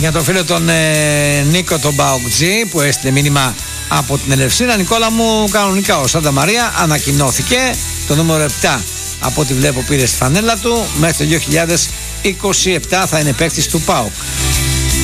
Για το φίλο τον Νίκο τον Μπαοκτζή που έστειλε μήνυμα από την Ελευσίνα, Νικόλα μου, κανονικά ο Σάντα Μαρία ανακοινώθηκε. Το νούμερο 7 από ό,τι βλέπω πήρε στη φανέλα του. Μέχρι το 2027 θα είναι παίκτης του ΠΑΟΚ.